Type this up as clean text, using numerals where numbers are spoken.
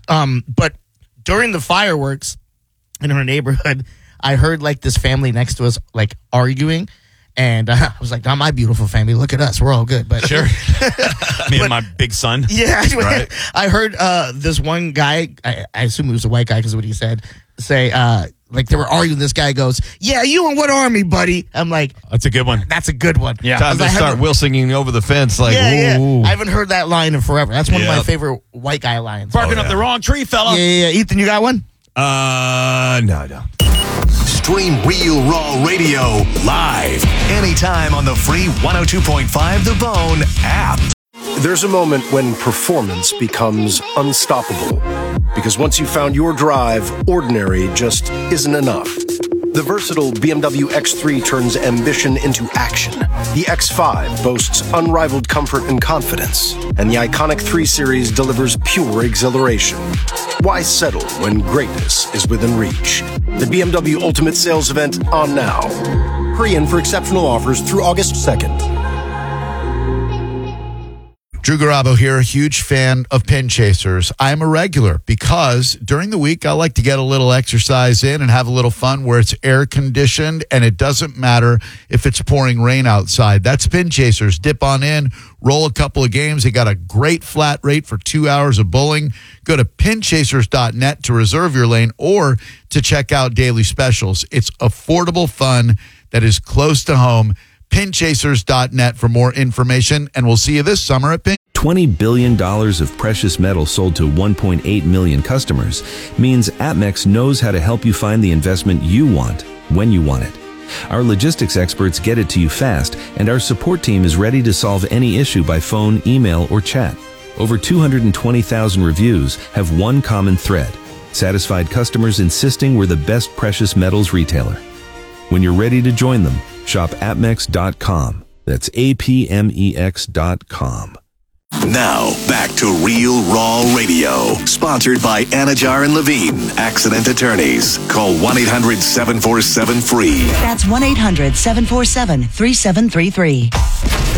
But during the fireworks in her neighborhood, I heard like this family next to us like arguing. And I was like, "Not my beautiful family. Look at us. We're all good." But sure, me and my big son. Yeah, right. I heard this one guy. I assume he was a white guy because of what he said. Say, like they were arguing. This guy goes, "Yeah, you in what army, buddy?" I'm like, "That's a good one. That's a good one." Yeah, time to start Will singing over the fence. Like, yeah. I haven't heard that line in forever. That's one of my favorite white guy lines. Barking up the wrong tree, fella. Yeah. Ethan, you got one? No. Stream Real Raw Radio live anytime on the free 102.5 The Bone app. There's a moment when performance becomes unstoppable. Because once you've found your drive, ordinary just isn't enough. The versatile BMW X3 turns ambition into action. The X5 boasts unrivaled comfort and confidence. And the iconic 3 Series delivers pure exhilaration. Why settle when greatness is within reach? The BMW Ultimate Sales Event on now. Hurry in for exceptional offers through August 2nd. Drew Garabo here, a huge fan of Pin Chasers. I'm a regular because during the week I like to get a little exercise in and have a little fun where it's air conditioned and it doesn't matter if it's pouring rain outside. That's Pin Chasers. Dip on in, roll a couple of games. They got a great flat rate for 2 hours of bowling. Go to pinchasers.net to reserve your lane or to check out daily specials. It's affordable fun that is close to home. Pinchasers.net for more information, and we'll see you this summer at Pin. $20 billion of precious metal sold to 1.8 million customers means APMEX knows how to help you find the investment you want when you want it. Our logistics experts get it to you fast, and our support team is ready to solve any issue by phone, email, or chat. Over 220,000 reviews have one common thread: satisfied customers insisting we're the best precious metals retailer. When you're ready to join them, shop apmex.com. That's APMEX.com. Now, back to Real Raw Radio. Sponsored by Anajar and Levine, Accident Attorneys. Call 1-800-747-FREE. That's 1-800-747-3733.